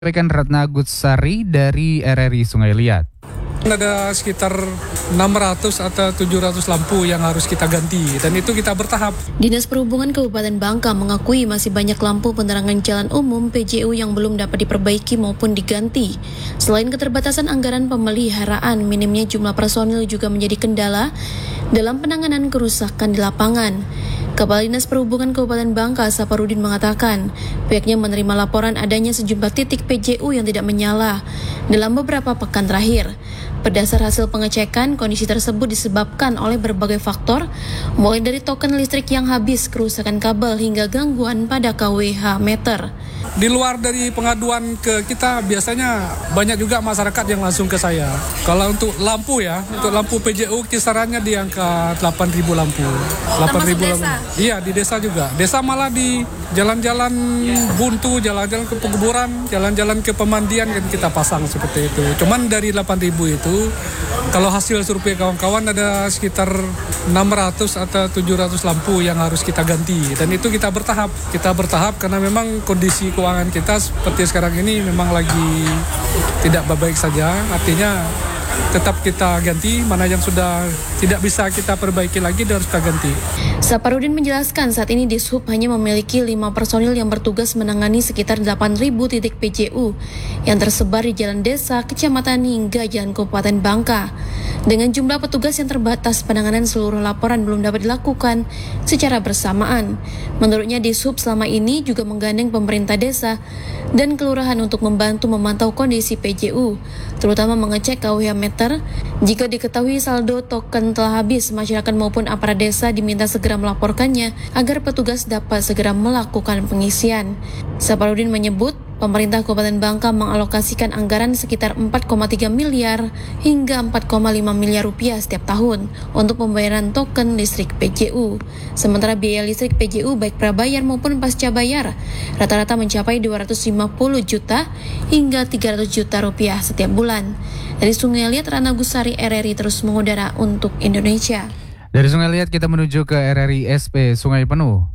Sampaikan Ratna Agutsari dari RRI Sungai Liat. Ada sekitar 600 atau 700 lampu yang harus kita ganti dan itu kita bertahap. Dinas Perhubungan Kabupaten Bangka mengakui masih banyak lampu penerangan jalan umum PJU yang belum dapat diperbaiki maupun diganti. Selain keterbatasan anggaran pemeliharaan, minimnya jumlah personil juga menjadi kendala dalam penanganan kerusakan di lapangan. Kepala Dinas Perhubungan Kabupaten Bangka, Saparudin mengatakan, pihaknya menerima laporan adanya sejumlah titik PJU yang tidak menyala dalam beberapa pekan terakhir. Berdasar hasil pengecekan, kondisi tersebut disebabkan oleh berbagai faktor, mulai dari token listrik yang habis, kerusakan kabel, hingga gangguan pada KWH meter. Di luar dari pengaduan ke kita, biasanya banyak juga masyarakat yang langsung ke saya. Kalau untuk lampu ya, untuk lampu PJU kisarannya di angka 8.000 lampu. 8.000 lampu. Iya, di desa juga. Desa malah di jalan-jalan buntu, jalan-jalan ke pekuburan, jalan-jalan ke pemandian kan kita pasang seperti itu. Cuman dari 8.000 itu, kalau hasil survei kawan-kawan ada sekitar 600 atau 700 lampu yang harus kita ganti. Dan itu kita bertahap. Kita bertahap karena memang kondisi keuangan kita seperti sekarang ini memang lagi tidak baik saja. Artinya tetap kita ganti, mana yang sudah tidak bisa kita perbaiki lagi harus kita ganti. Saparudin menjelaskan saat ini Dishub hanya memiliki 5 personil yang bertugas menangani sekitar 8.000 titik PJU yang tersebar di jalan desa, kecamatan hingga jalan Kabupaten Bangka. Dengan jumlah petugas yang terbatas, penanganan seluruh laporan belum dapat dilakukan secara bersamaan. Menurutnya Dishub selama ini juga menggandeng pemerintah desa dan kelurahan untuk membantu memantau kondisi PJU, terutama mengecek KWH meter. Jika diketahui saldo token telah habis, masyarakat maupun aparat desa diminta segera melaporkannya agar petugas dapat segera melakukan pengisian. Saparudin menyebut pemerintah Kabupaten Bangka mengalokasikan anggaran sekitar 4,3 miliar hingga 4,5 miliar rupiah setiap tahun untuk pembayaran token listrik PJU. Sementara biaya listrik PJU baik prabayar maupun pasca bayar rata-rata mencapai 250 juta hingga 300 juta rupiah setiap bulan. Dari Sungai Liat, Ratna Agutsari, RRI terus mengudara untuk Indonesia. Dari Sungai Liat kita menuju ke RRI SP Sungai Penuh.